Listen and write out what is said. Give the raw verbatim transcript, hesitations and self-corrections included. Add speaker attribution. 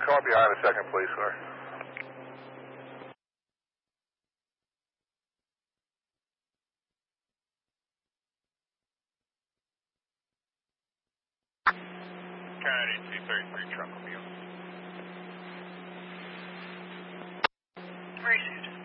Speaker 1: car behind the second police car.
Speaker 2: Kennedy two thirty-three truck will be on.
Speaker 3: Received.